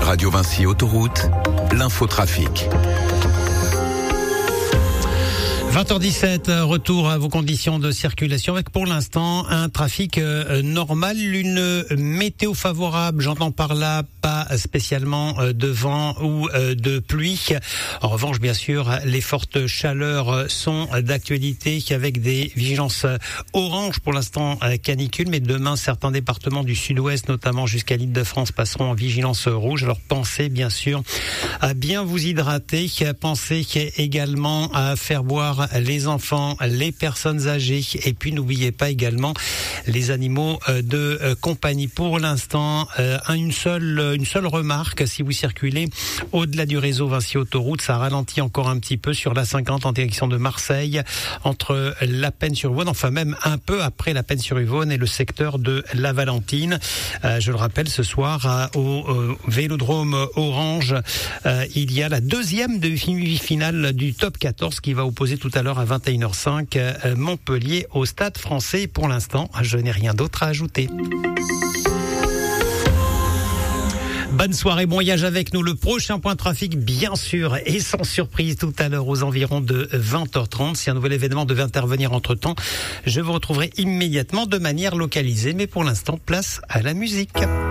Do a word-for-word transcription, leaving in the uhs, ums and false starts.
Radio Vinci Autoroute, l'infotrafic. vingt heures dix-sept, retour à vos conditions de circulation avec pour l'instant un trafic euh, normal, une météo favorable, j'entends par là pas spécialement euh, de vent ou euh, de pluie. En revanche, bien sûr, les fortes chaleurs sont d'actualité avec des vigilances oranges pour l'instant euh, canicule, mais demain certains départements du sud-ouest, notamment jusqu'à l'Île-de-France, passeront en vigilance rouge. Alors pensez bien sûr à bien vous hydrater, pensez également à faire boire les enfants, les personnes âgées et puis n'oubliez pas également les animaux de compagnie. Pour l'instant, une seule une seule remarque, si vous circulez au-delà du réseau Vinci Autoroute, ça ralentit encore un petit peu sur l'A cinquante en direction de Marseille, entre la Penne-sur-Yvonne, enfin même un peu après la Penne-sur-Yvonne et le secteur de la Valentine. Euh, je le rappelle, ce soir au, au Vélodrome Orange, euh, il y a la deuxième demi-finale du top quatorze qui va opposer tout à l'heure à vingt et une heures cinq Montpellier au Stade Français. Pour l'instant, je n'ai rien d'autre à ajouter. Bonne soirée, bon voyage avec nous. Le prochain point de trafic, bien sûr, et sans surprise, tout à l'heure aux environs de vingt heures trente. Si un nouvel événement devait intervenir entre-temps, je vous retrouverai immédiatement de manière localisée. Mais pour l'instant, place à la musique.